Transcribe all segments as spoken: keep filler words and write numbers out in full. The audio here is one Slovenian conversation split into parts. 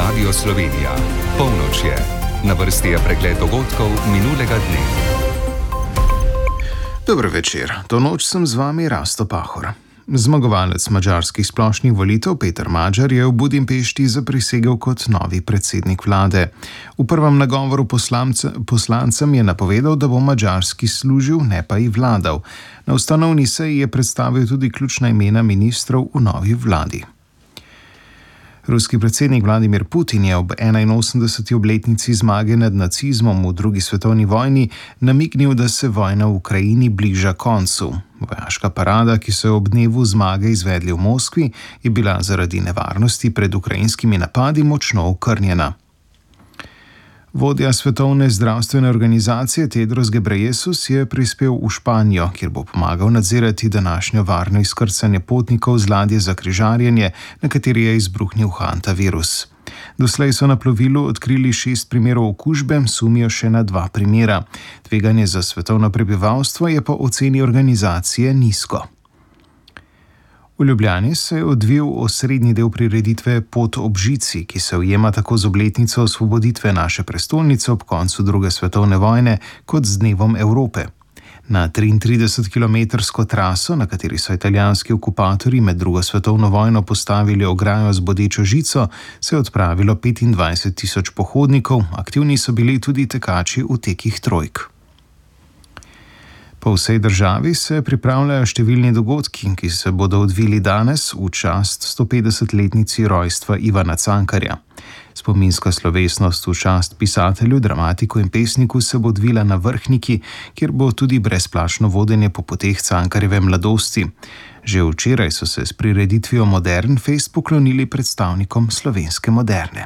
Radio Slovenija. Polnoč je. Na vrsti je pregled dogodkov minulega dne. Dober večer. To noč sem z vami Rasto Pahor. Zmagovalec madžarskih splošnih volitev Peter Magyar je v Budimpešti zaprisegel kot novi predsednik vlade. V prvem nagovoru poslance, poslancem je napovedal, da bo madžarski služil, ne pa i vladal. Na ustanovni seji je predstavil tudi ključna imena ministrov v novi vladi. Ruski predsednik Vladimir Putin je ob enainosemdeseti obletnici zmage nad nacizmom v drugi svetovni vojni namignil, da se vojna v Ukrajini bliža koncu. Vojaška parada, ki so jo ob dnevu zmage izvedli v Moskvi, je bila zaradi nevarnosti pred ukrajinskimi napadi močno okrnjena. Vodja Svetovne zdravstvene organizacije Tedros Ghebreyesus je prispel v Španijo, kjer bo pomagal nadzirati današnjo varno izkrcanje potnikov z ladje za križarjenje, na kateri je izbruhnil hantavirus. Doslej so na plovilu odkrili šest primerov okužbe, sumijo še na dva primera. Tveganje za svetovno prebivalstvo je po oceni organizacije nizko. V Ljubljani se je odvil osrednji del prireditve Pot ob žici, ki se ujema tako z obletnico osvoboditve naše prestolnice ob koncu druge svetovne vojne kot z dnevom Evrope. Na triintridesetkilometrsko traso, na kateri so italijanski okupatorji med drugo svetovno vojno postavili ograjo z bodečo žico, se je odpravilo petindvajset tisoč pohodnikov, aktivni so bili tudi tekači v tekih trojk. Po vsej državi se pripravljajo številni dogodki, ki se bodo odvili danes v čast stopetdesetletnici rojstva Ivana Cankarja. Spominska slovesnost v čast pisatelju, dramatiku in pesniku se bo odvila na Vrhniki, kjer bo tudi brezplačno vodenje po poteh Cankarjeve mladosti. Že včeraj so se s prireditvijo Modern Fest poklonili predstavnikom slovenske moderne.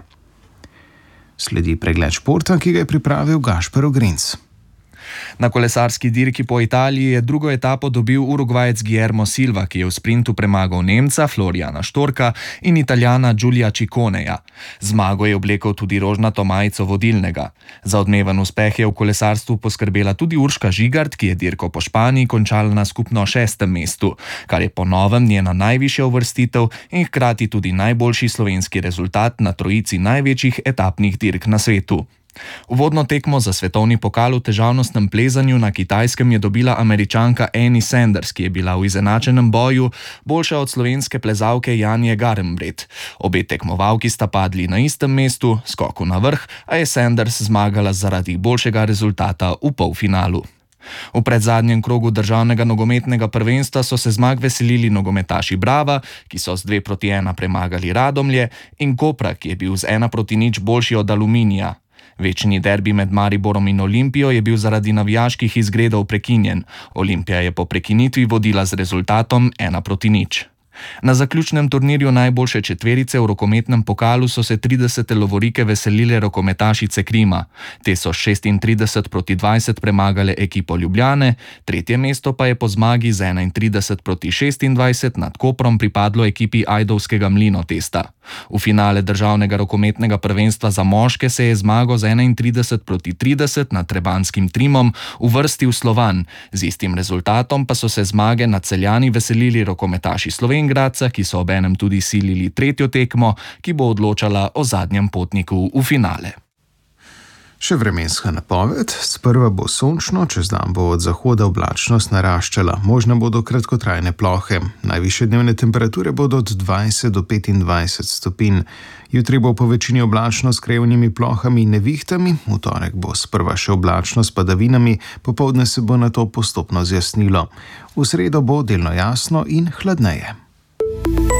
Sledi pregled športa, ki ga je pripravil Gašper Ogrinc. Na kolesarski dirki po Italiji je drugo etapo dobil Urugvajec Guillermo Silva, ki je v sprintu premagal Nemca Florijana Štorka in Italijana Giulia Cicconeja. Zmago je oblekel tudi rožnato majico vodilnega. Za odmeven uspeh je v kolesarstvu poskrbela tudi Urška Žigart, ki je dirko po Španiji končala na skupno šestem mestu, kar je po novem njena najvišja uvrstitev in hkrati tudi najboljši slovenski rezultat na trojici največjih etapnih dirk na svetu. Uvodno tekmo za svetovni pokal v težavnostnem plezanju na Kitajskem je dobila Američanka Annie Sanders, ki je bila v izenačenem boju boljša od slovenske plezalke Janje Garnbret. Obe tekmovalki sta padli na istem mestu, skoku na vrh, a je Sanders zmagala zaradi boljšega rezultata v polfinalu. V predzadnjem krogu državnega nogometnega prvenstva so se zmag veselili nogometaši Brava, ki so z dve proti ena premagali Radomlje, in Kopra, ki je bil z ena proti nič boljši od Aluminija. Večni derbi med Mariborom in Olimpijo je bil zaradi navijaških izgredov prekinjen. Olimpija je po prekinitvi vodila z rezultatom ena proti nič. Na zaključnem turnirju najboljše četverice v rokometnem pokalu so se tridesete lovorike veselile rokometašice Krima. Te so šestintrideset proti dvajset premagale ekipo Ljubljane, tretje mesto pa je po zmagi z enaintrideset proti šestindvajset nad Koprom pripadlo ekipi ajdovskega Mlinotesta. V finale državnega rokometnega prvenstva za moške se je zmago z enaintrideset proti trideset nad trebanskim Trimom uvrstil Slovan. Z istim rezultatom pa so se zmage nad Celjani veselili rokometaši Slovenj Gradca, ki so obenem tudi silili tretjo tekmo, ki bo odločala o zadnjem potniku v finale. Še vremenska napoved. Sprva bo sončno, čez dan bo od zahoda oblačnost naraščala. Možne bodo kratkotrajne plohe. Najvišje dnevne temperature bodo od dvajset do petindvajset stopinj. Jutri bo po večini oblačno s krajevnimi plohami in nevihtami, v torek bo sprva še oblačno s padavinami, popoldne se bo nato postopno zjasnilo. V sredo bo delno jasno in hladneje.